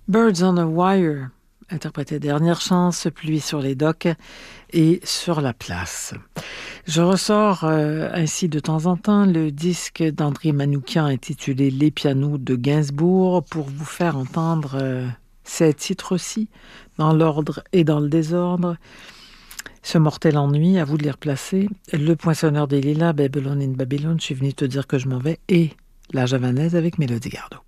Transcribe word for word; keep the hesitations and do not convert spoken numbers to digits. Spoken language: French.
Birds on a Wire, interprété Dernière Chance, Pluie sur les docks et Sur la place. Je ressors euh, ainsi de temps en temps le disque d'André Manoukian intitulé Les pianos de Gainsbourg pour vous faire entendre euh, ces titres aussi, dans l'ordre et dans le désordre. Ce mortel ennui, à vous de les replacer. Le Poinçonneur des Lilas, Babylone in Babylone, je suis venue te dire que je m'en vais, et La Javanaise avec Mélodie Gardot.